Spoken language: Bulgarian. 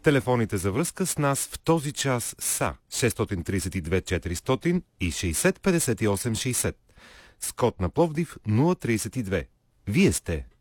Телефоните за връзка с нас в този час са 632 400 и 60 58 60. С код на Пловдив 032. Вие сте